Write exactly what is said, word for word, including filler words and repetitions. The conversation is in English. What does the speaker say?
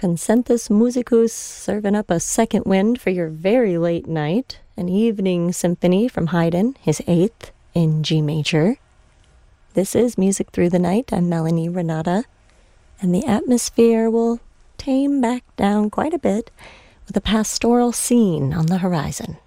Concentus Musicus serving up a second wind for your very late night. An evening symphony from Haydn, his eighth, in G major. This is Music Through the Night. I'm Melanie Renata. And the atmosphere will tame back down quite a bit with a pastoral scene on the horizon.